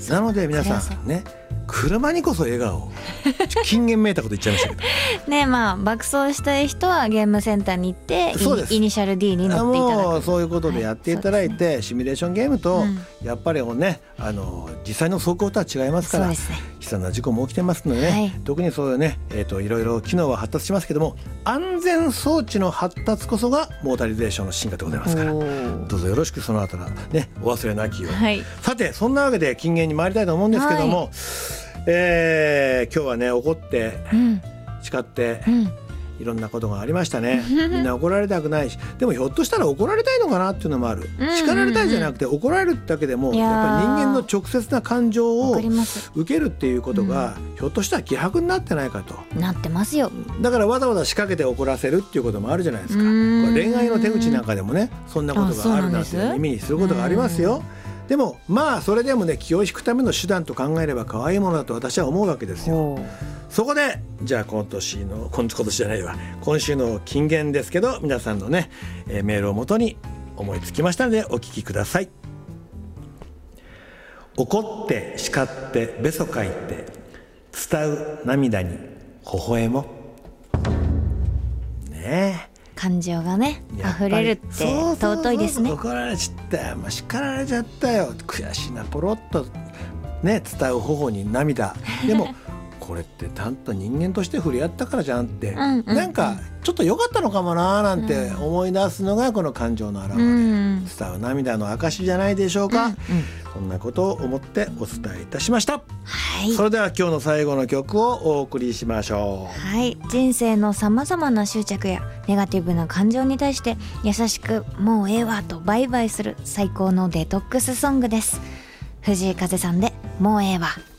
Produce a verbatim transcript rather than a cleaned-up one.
なので皆さんね、車にこそ笑顔を金言めいたこと言っちゃいましたけどね、まあ爆走したい人はゲームセンターに行ってそうですイニシャル D に乗っていただく。 もうそういうことでやっていただいて、はいね、シミュレーションゲームと、うん、やっぱりねあの実際の走行とは違いますから、そうですね、悲惨な事故も起きてますのでね、はい、特にそういうね、えーと、いろいろ機能は発達しますけども、安全装置の発達こそがモータリゼーションの進化でございますから、どうぞよろしくそのあたりねお忘れなきよう、はい、さてそんなわけで金言に参りたいと思うんですけども、はい、えー、今日はね怒って叱って、うんうん、いろんなことがありましたね。みんな怒られたくないし、でもひょっとしたら怒られたいのかなっていうのもある、うんうんうん、叱られたいじゃなくて怒られるだけでもやっぱり人間の直接な感情を受けるっていうことが、うん、ひょっとしたら希薄になってないかと。 なってますよ。だからわざわざ仕掛けて怒らせるっていうこともあるじゃないですか。恋愛の手口なんかでもねそんなことがあるなんて耳にすることがありますよ。でもまあそれでもね気を引くための手段と考えれば可愛いものだと私は思うわけですよ。そこでじゃあ今年の今年じゃないわ今週の金言ですけど、皆さんのね、えー、メールをもとに思いつきましたのでお聞きください。怒って叱ってべそかいて伝う涙に微笑もねえ、 感情がね溢れるって尊いですね。 怒られちゃったよ、もう叱られちゃったよ、悔しいな、ポロッとね伝う頬に涙でもこれってちゃんと人間として触れ合ったからじゃんって、うんうんうん、なんかちょっと良かったのかもななんて思い出すのがこの感情の表れ、うん、伝う涙の証じゃないでしょうか、うんうん、そんなことを思ってお伝えいたしました、はい、それでは今日の最後の曲をお送りしましょう。 はい、人生のさまざまな執着やネガティブな感情に対して優しくもうええわとバイバイする最高のデトックスソングです。藤井風さんでもうええわ。